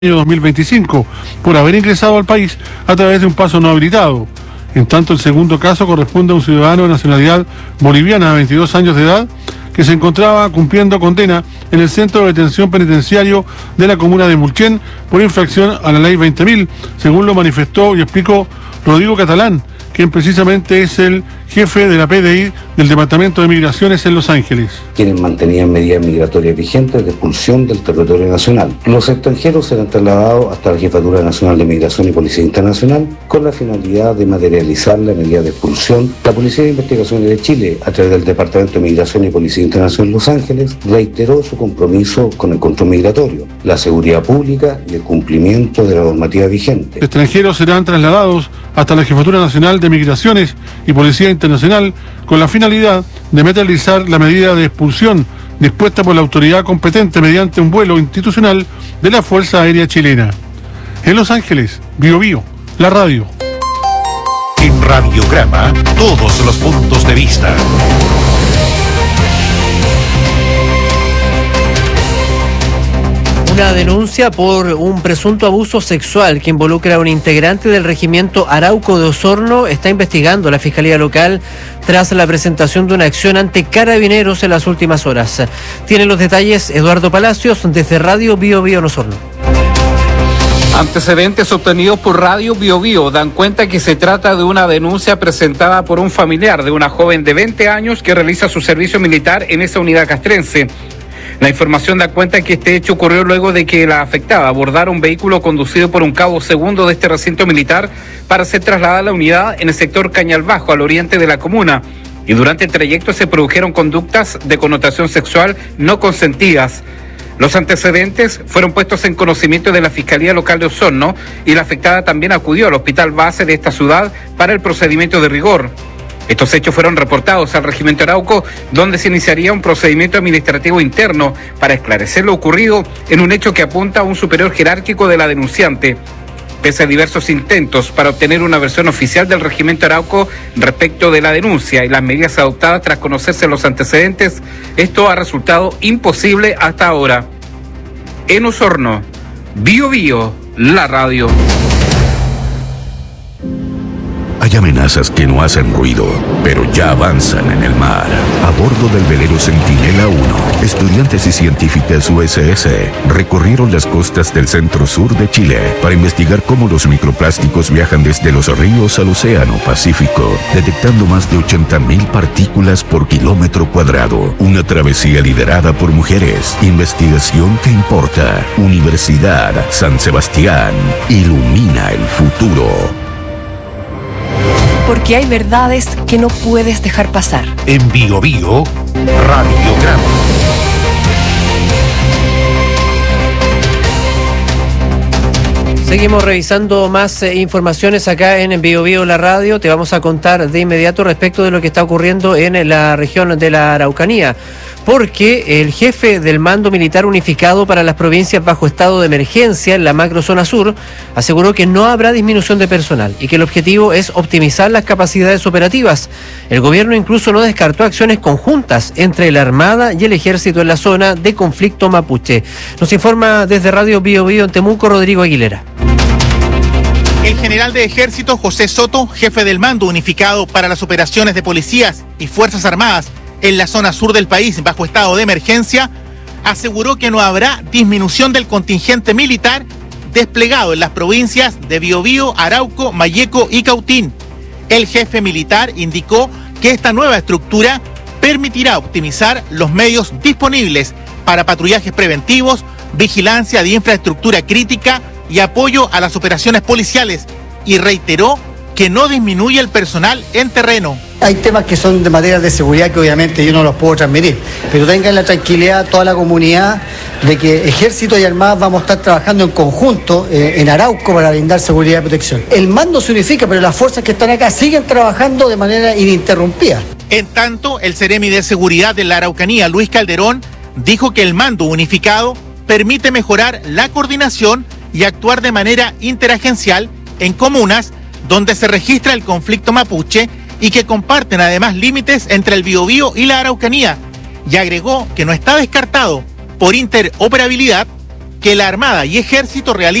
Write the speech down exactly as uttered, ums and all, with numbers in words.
año dos mil veinticinco por haber ingresado al país a través de un paso no habilitado. En tanto, el segundo caso corresponde a un ciudadano de nacionalidad boliviana de veintidós años de edad que se encontraba cumpliendo condena en el centro de detención penitenciario de la comuna de Mulquén por infracción a la ley veinte mil, según lo manifestó y explicó Rodrigo Catalán, quien precisamente es el jefe de la P D I del Departamento de Migraciones en Los Ángeles. Quienes mantenían medidas migratorias vigentes de expulsión del territorio nacional. Los extranjeros serán trasladados hasta la Jefatura Nacional de Migración y Policía Internacional con la finalidad de materializar la medida de expulsión. La Policía de Investigaciones de Chile, a través del Departamento de Migración y Policía Internacional en Los Ángeles, reiteró su compromiso con el control migratorio, la seguridad pública y el cumplimiento de la normativa vigente. Los extranjeros serán trasladados hasta la Jefatura Nacional de Migraciones y Policía Internacional con la finalidad de materializar la medida de expulsión dispuesta por la autoridad competente mediante un vuelo institucional de la Fuerza Aérea Chilena. En Los Ángeles, Bio Bio, la radio. En Radiograma, todos los puntos de vista. Una denuncia por un presunto abuso sexual que involucra a un integrante del regimiento Arauco de Osorno está investigando la Fiscalía Local tras la presentación de una acción ante Carabineros en las últimas horas. Tiene los detalles Eduardo Palacios desde Radio Bio Bio en Osorno. Antecedentes obtenidos por Radio Bio Bio dan cuenta que se trata de una denuncia presentada por un familiar de una joven de veinte años que realiza su servicio militar en esa unidad castrense. La información da cuenta que este hecho ocurrió luego de que la afectada abordara un vehículo conducido por un cabo segundo de este recinto militar para ser trasladada a la unidad en el sector Cañalbajo, al oriente de la comuna. Y durante el trayecto se produjeron conductas de connotación sexual no consentidas. Los antecedentes fueron puestos en conocimiento de la Fiscalía Local de Osorno y la afectada también acudió al hospital base de esta ciudad para el procedimiento de rigor. Estos hechos fueron reportados al Regimiento Arauco, donde se iniciaría un procedimiento administrativo interno para esclarecer lo ocurrido en un hecho que apunta a un superior jerárquico de la denunciante. Pese a diversos intentos para obtener una versión oficial del Regimiento Arauco respecto de la denuncia y las medidas adoptadas tras conocerse los antecedentes, esto ha resultado imposible hasta ahora. En Osorno, Bio Bio, la radio. Hay amenazas que no hacen ruido, pero ya avanzan en el mar. A bordo del velero Centinela uno, estudiantes y científicas U S S recorrieron las costas del centro-sur de Chile para investigar cómo los microplásticos viajan desde los ríos al Océano Pacífico, detectando más de ochenta mil partículas por kilómetro cuadrado. Una travesía liderada por mujeres. Investigación que importa. Universidad San Sebastián. Ilumina el futuro. Porque hay verdades que no puedes dejar pasar. En Bio Bio, Radiograma. Seguimos revisando más eh, informaciones acá en Bio Bio la radio. Te vamos a contar de inmediato respecto de lo que está ocurriendo en la región de la Araucanía, porque el jefe del Mando Militar Unificado para las provincias bajo estado de emergencia en la macrozona sur aseguró que no habrá disminución de personal y que el objetivo es optimizar las capacidades operativas. El gobierno incluso no descartó acciones conjuntas entre la Armada y el Ejército en la zona de conflicto mapuche. Nos informa desde Radio Bio Bio en Temuco, Rodrigo Aguilera. El general de Ejército José Soto, jefe del Mando Unificado para las operaciones de policías y Fuerzas Armadas en la zona sur del país bajo estado de emergencia, aseguró que no habrá disminución del contingente militar desplegado en las provincias de Biobío, Arauco, Malleco y Cautín. El jefe militar indicó que esta nueva estructura permitirá optimizar los medios disponibles para patrullajes preventivos, vigilancia de infraestructura crítica y apoyo a las operaciones policiales, y reiteró que no disminuye el personal en terreno. Hay temas que son de materia de seguridad que obviamente yo no los puedo transmitir, pero tengan la tranquilidad toda la comunidad de que Ejército y Armadas vamos a estar trabajando en conjunto eh, en Arauco para brindar seguridad y protección. El mando se unifica, pero las fuerzas que están acá siguen trabajando de manera ininterrumpida. En tanto, el Seremi de Seguridad de la Araucanía, Luis Calderón, dijo que el mando unificado permite mejorar la coordinación y actuar de manera interagencial en comunas donde se registra el conflicto mapuche y que comparten además límites entre el Biobío y la Araucanía, y agregó que no está descartado, por interoperabilidad, que la Armada y Ejército realicen